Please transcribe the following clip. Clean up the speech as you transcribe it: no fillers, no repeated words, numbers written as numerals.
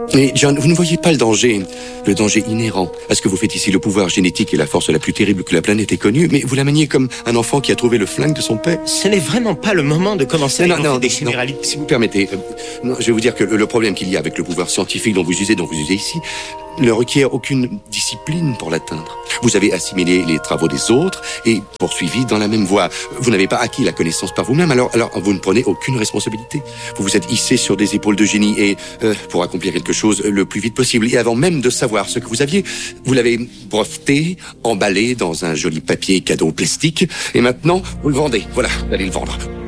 Mais John, vous ne voyez pas le danger inhérent à ce que vous faites ici. Le pouvoir génétique est la force la plus terrible que la planète ait connue, mais vous la maniez comme un enfant qui a trouvé le flingue de son père. Ce n'est vraiment pas le moment de commencer à énoncer des généralités. Si vous permettez, je vais vous dire que le problème qu'il y a avec le pouvoir scientifique dont vous usez ici, ne requiert aucune discipline pour l'atteindre. Vous avez assimilé les travaux des autres et poursuivi dans la même voie. Vous n'avez pas acquis la connaissance par vous-même, alors vous ne prenez aucune responsabilité. Vous vous êtes hissé sur des épaules de génie et pour accomplir quelque chose le plus vite possible. Et avant même de savoir ce que vous aviez, vous l'avez breveté, emballé dans un joli papier cadeau plastique et maintenant vous le vendez. Voilà, vous allez le vendre.